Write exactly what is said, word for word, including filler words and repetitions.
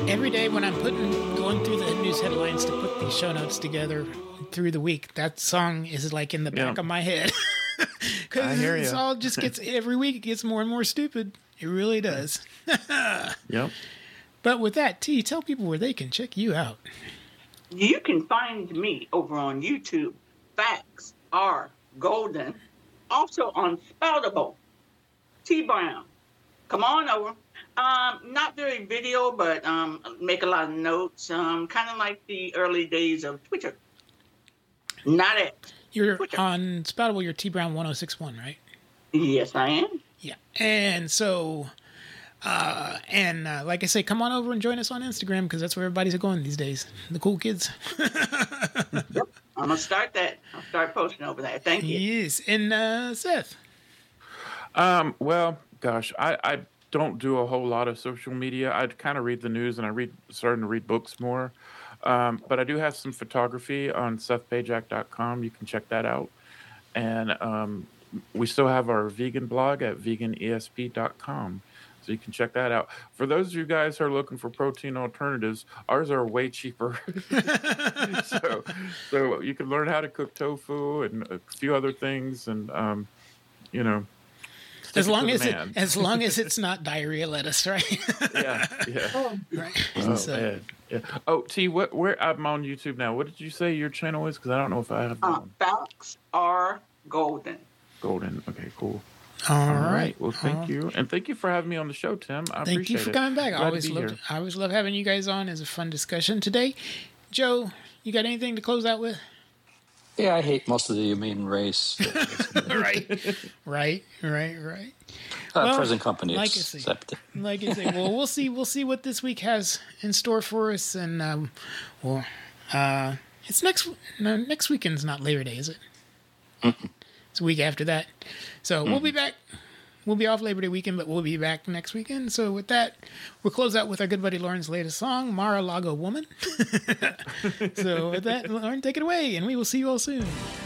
Every day when I'm putting going through the news headlines to put these show notes together through the week, that song is like in the back Yeah. of my head. Because it's all just gets, every week it gets more and more stupid. It really does. Yep. But with that, T, tell people where they can check you out. You can find me over on YouTube. Facts are golden. Also on Spoutable. T Brown. Come on over. Um, not very video, but um, make a lot of notes. Um, kind of like the early days of Twitter. Not it. You're Twitter. on Spoutable, you're T Brown one oh six one, right? Yes, I am. Yeah. And so, uh, and uh, like I say, come on over and join us on Instagram because that's where everybody's going these days. The cool kids. Yep. I'm going to start that. I'll start posting over there. Thank you. Yes. And uh, Seth. Um, well, gosh, I, I don't do a whole lot of social media. I kind of read the news and I read starting to read books more. Um, but I do have some photography on seth pajak dot com. You can check that out. And um, we still have our vegan blog at vegan e s p dot com. So you can check that out. For those of you guys who are looking for protein alternatives, ours are way cheaper. so, so you can learn how to cook tofu and a few other things. And, um, you know, As long to as the it, man. as long as it's not diarrhea lettuce, right? yeah, yeah. Right. Oh, So- man. Yeah. Oh, T, what? Where I'm on YouTube now. What did you say your channel is? Because I don't know if I have that Uh, one. facts are golden. Golden. Okay, cool. All right. Well, thank All- you, and thank you for having me on the show, Tim. I Thank you appreciate for it. coming back. I Glad to always be love here. I always love having you guys on. It's a fun discussion today. Joe, you got anything to close out with? Yeah, I hate most of the human race. right, right, right, right. Uh, Well, present company like I say- accepted. Like I say, well, we'll see. We'll see what this week has in store for us, and um, well, uh, it's next. No, next weekend's not Labor Day, is it? It's a week after that. So we'll be back. We'll be off Labor Day weekend, but we'll be back next weekend. So with that, we'll close out with our good buddy Lauren's latest song, Mar-a-Lago Woman. So with that, Lauren, take it away, and we will see you all soon.